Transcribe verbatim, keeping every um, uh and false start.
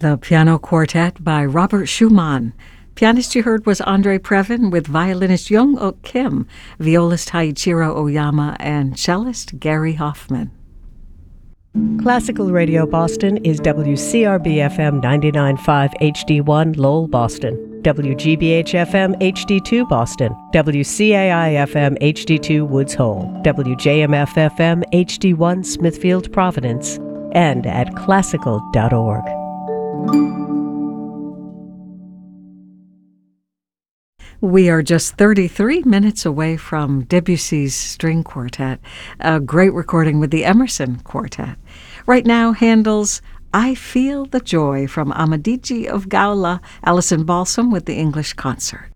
The piano quartet by Robert Schumann. Pianist you heard was Andre Previn with violinist Young Ok Kim, violist Haiichiro Oyama, and cellist Gary Hoffman. Classical Radio Boston is W C R B F M ninety-nine point five H D one Lowell, Boston, W G B H F M H D two Boston, W C A I F M H D two Woods Hole, W J M F F M H D one Smithfield, Providence, and at classical dot org. We are just thirty-three minutes away from Debussy's String Quartet, a great recording with the Emerson Quartet. Right now, Handel's I Feel the Joy from Amadigi of Gaula, Alison Balsam with the English Concert.